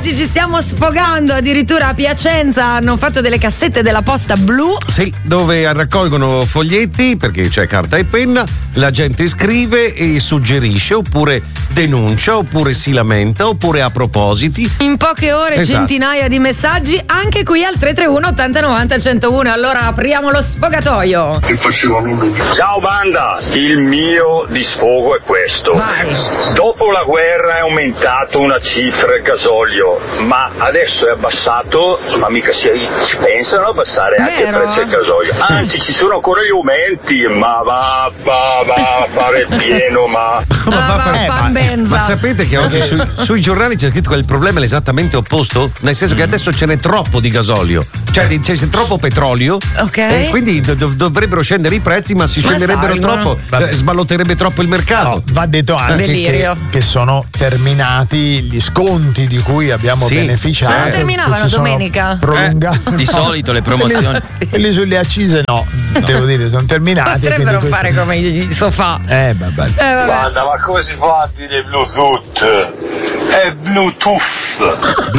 oggi ci stiamo sfogando, addirittura a Piacenza hanno fatto delle cassette della posta blu. Sì, dove raccolgono foglietti perché c'è carta e penna, la gente scrive e suggerisce, oppure denuncia, oppure si lamenta, oppure ha propositi. In poche ore centinaia di messaggi anche qui al 331 80 90 101. Allora apriamo lo sfogatoio. Ciao banda, il mio di sfogo è questo. Vai. Dopo la guerra è aumentato una cifra il gasolio, ma adesso è abbassato, ma mica ci pensano a abbassare anche il prezzo del gasolio. Anzi, ci sono ancora gli aumenti, ma va a fare il pieno, ma sapete che oggi sui giornali c'è scritto che il problema è esattamente opposto? Nel senso che adesso ce n'è troppo di gasolio, cioè c'è troppo petrolio, e quindi dovrebbero scendere i prezzi, ma si scenderebbero troppo, sballotterebbe troppo il mercato. No, va detto anche che sono terminati gli sconti di cui abbiamo beneficiato. Non terminavano domenica? Prolungati. Di solito le promozioni. Quelli sulle accise devo dire, sono terminati. Potrebbero fare come i sofà. Vabbè. Guarda, ma come si fa a dire Bluetooth? È Bluetooth.